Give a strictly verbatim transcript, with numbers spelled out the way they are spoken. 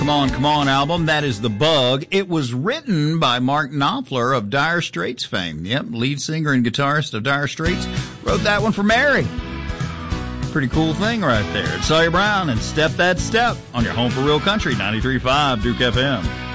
Come On, Come On album. That is The Bug. It was written by Mark Knopfler of Dire Straits fame. Yep, lead singer and guitarist of Dire Straits. Wrote that one for Mary. Pretty cool thing right there. It's Sawyer Brown and Step That Step on your home for real country, ninety-three point five Duke F M.